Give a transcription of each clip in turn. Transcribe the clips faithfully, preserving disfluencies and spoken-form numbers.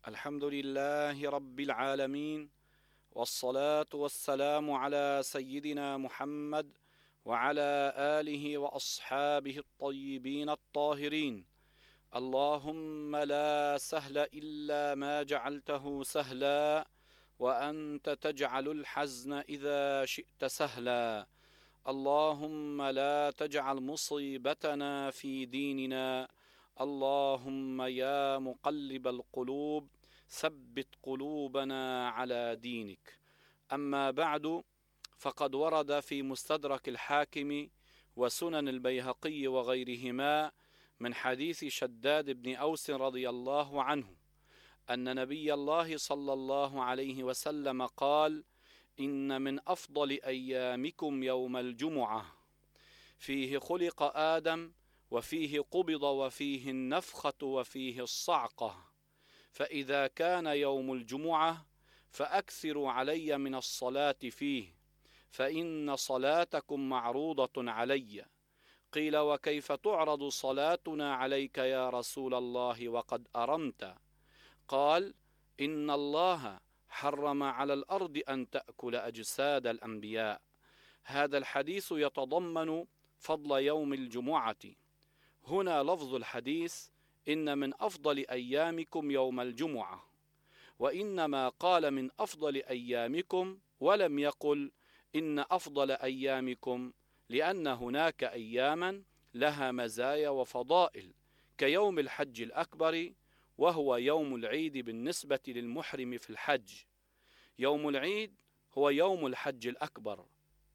الحمد لله رب العالمين، والصلاة والسلام على سيدنا محمد وعلى آله وأصحابه الطيبين الطاهرين. اللهم لا سهل إلا ما جعلته سهلا، وأنت تجعل الحزن إذا شئت سهلا. اللهم لا تجعل مصيبتنا في ديننا. اللهم يا مقلب القلوب ثبت قلوبنا على دينك. أما بعد، فقد ورد في مستدرك الحاكم وسنن البيهقي وغيرهما من حديث شداد بن أوس رضي الله عنه أن نبي الله صلى الله عليه وسلم قال: إن من أفضل أيامكم يوم الجمعة، فيه خلق آدم، وفيه قبض، وفيه النفخة، وفيه الصعقة. فإذا كان يوم الجمعة فأكثروا علي من الصلاة فيه، فإن صلاتكم معروضة علي. قيل: وكيف تعرض صلاتنا عليك يا رسول الله وقد أرمت؟ قال: إن الله حرم على الأرض أن تأكل أجساد الأنبياء. هذا الحديث يتضمن فضل يوم الجمعة. هنا لفظ الحديث: إن من أفضل أيامكم يوم الجمعة، وإنما قال من أفضل أيامكم ولم يقل إن أفضل أيامكم، لأن هناك أياما لها مزايا وفضائل، كيوم الحج الأكبر، وهو يوم العيد بالنسبة للمحرم في الحج. يوم العيد هو يوم الحج الأكبر،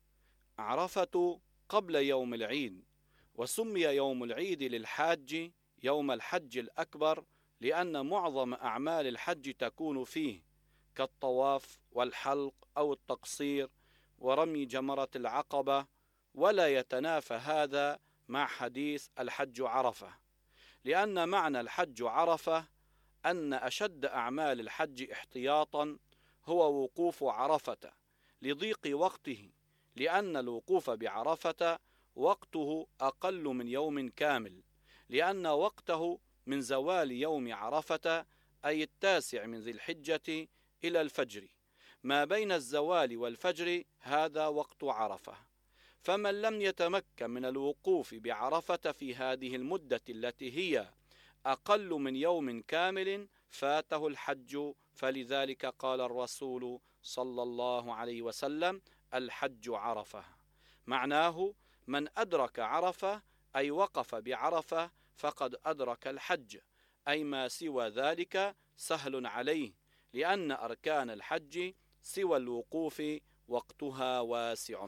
عرفة قبل يوم العيد، وسمي يوم العيد للحاج يوم الحج الأكبر لأن معظم أعمال الحج تكون فيه، كالطواف والحلق أو التقصير ورمي جمرة العقبة. ولا يتنافى هذا مع حديث الحج عرفة، لأن معنى الحج عرفة أن أشد أعمال الحج احتياطا هو وقوف عرفة لضيق وقته، لأن الوقوف بعرفة وقته أقل من يوم كامل، لأن وقته من زوال يوم عرفة أي التاسع من ذي الحجة إلى الفجر. ما بين الزوال والفجر هذا وقت عرفة. فمن لم يتمكن من الوقوف بعرفة في هذه المدة التي هي أقل من يوم كامل فاته الحج. فلذلك قال الرسول صلى الله عليه وسلم: الحج عرفة. معناه من أدرك عرفة أي وقف بعرفة فقد أدرك الحج، أي ما سوى ذلك سهل عليه، لأن أركان الحج سوى الوقوف وقتها واسع.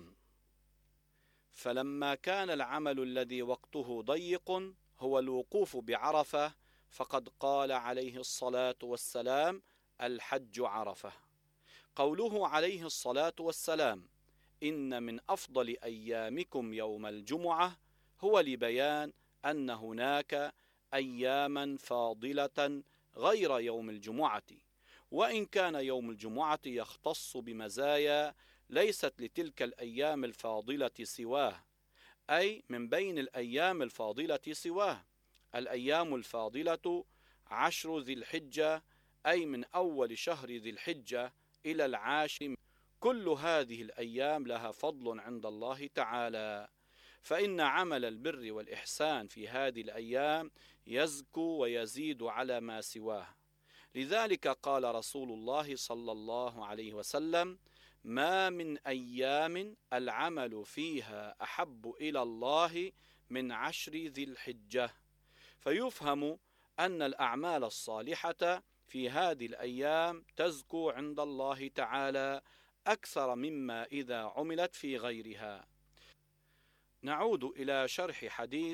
فلما كان العمل الذي وقته ضيق هو الوقوف بعرفة، فقد قال عليه الصلاة والسلام: الحج عرفة. قوله عليه الصلاة والسلام: إن من أفضل أيامكم يوم الجمعة، هو لبيان أن هناك أياما فاضلة غير يوم الجمعة، وإن كان يوم الجمعة يختص بمزايا ليست لتلك الأيام الفاضلة سواه، أي من بين الأيام الفاضلة سواه. الأيام الفاضلة عشر ذي الحجة، أي من أول شهر ذي الحجة إلى العاشر. كل هذه الأيام لها فضل عند الله تعالى، فإن عمل البر والإحسان في هذه الأيام يزكو ويزيد على ما سواه. لذلك قال رسول الله صلى الله عليه وسلم: ما من أيام العمل فيها أحب إلى الله من عشر ذي الحجة. فيفهم أن الأعمال الصالحة في هذه الأيام تزكو عند الله تعالى أكثر مما إذا عملت في غيرها. نعود إلى شرح حديث